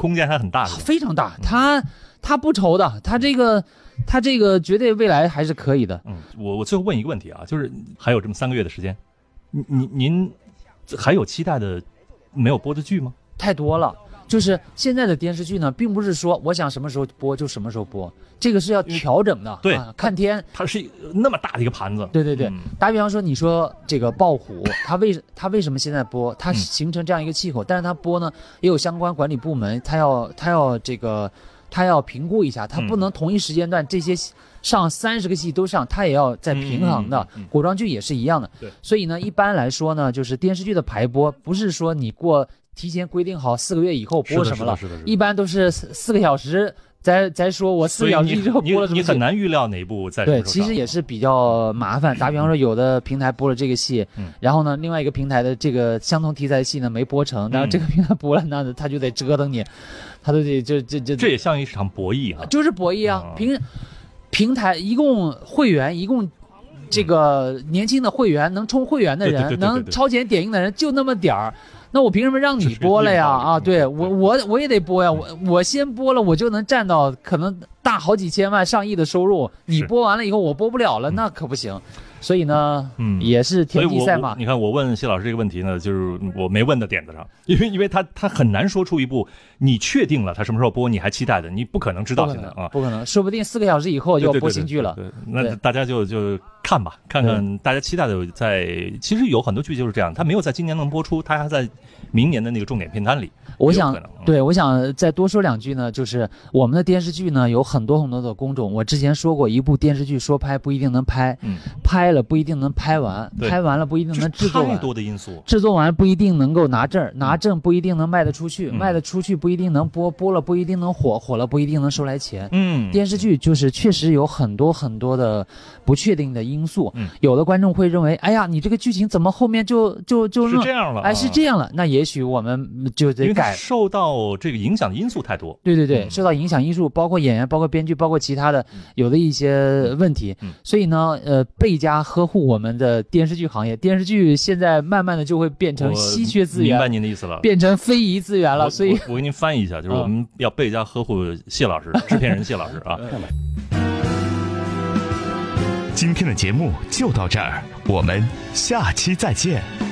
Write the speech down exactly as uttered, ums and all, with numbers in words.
空间还很大， 非常大。他他不愁的，他这个他这个绝对未来还是可以的。 嗯，我我最后问一个问题啊，就是还有这么三个月的时间，您您还有期待的没有播的剧吗？ 太多了。就是现在的电视剧呢，并不是说我想什么时候播就什么时候播，这个是要调整的。 对、 啊，看天， 它是那么大的一个盘子。 对对对， 嗯、 打比方说，你说这个爆虎，它为它为什么现在播？它形成这样一个气候，嗯、但是它播呢，也有相关管理部门，它要它要这个它要评估一下，它不能同一时间段这些上三十个戏都上，它也要在平衡的。 嗯嗯嗯、 古装剧也是一样的。 对， 所以呢，一般来说呢，就是电视剧的排播，不是说你过。提前规定好四个月以后播什么了，一般都是四个小时。再再说我四个小时之后播了什么， 你很难预料哪一部在什么时候上。 对，其实也是比较麻烦。打比方说，有的平台播了这个戏， 嗯、 然后呢，另外一个平台的这个相同题材的戏呢没播成，然后这个平台播了，那他就得折腾你，他都得这这这。 这也像一场博弈啊， 就是博弈啊！嗯、平平台一共会员一共。这个年轻的会员能充会员的人， 对对对对对能超前点映的人就那么点儿，那我凭什么让你播了呀？啊，对我我我也得播呀，我我先播了，我就能占到可能大好几千万、上亿的收入。你播完了以后，我播不了了，那可不行。所以呢，嗯，也是田忌赛马。 你看，我问谢老师这个问题呢，就是我没问的点子上，因为因为他他很难说出一部你确定了他什么时候播，你还期待的，你不可能知道现在啊， 不可能，说不定四个小时以后就要播新剧了。 对，那大家就就看吧，看看大家期待的在，其实有很多剧就是这样，它没有在今年能播出，它还在明年的那个重点片单里。 我想，对，我想再多说两句呢，就是我们的电视剧呢有很多很多的工种。我之前说过，一部电视剧说拍不一定能拍，嗯、拍了不一定能拍完，拍完了不一定能制作完， 太多的因素， 制作完不一定能够拿证，拿证不一定能卖得出去， 嗯、 卖得出去不一定能播，播了不一定能火，火了不一定能收来钱。 嗯， 电视剧就是确实有很多很多的不确定的因素。 嗯， 有的观众会认为，哎呀，你这个剧情怎么后面就就就是这样了？ 哎，是这样了，那也许我们就得改。 受到这个影响的因素太多。 对对对，嗯、受到影响因素包括演员、包括编剧、包括其他的有的一些问题。 嗯、 所以呢，呃，倍加呵护我们的电视剧行业。电视剧现在慢慢的就会变成稀缺资源， 明白您的意思了， 变成非遗资源了。所以我，我给您翻译一下，就是我们要倍加呵护谢老师，嗯、制片人谢老师啊。 今天的节目就到这儿，我们下期再见。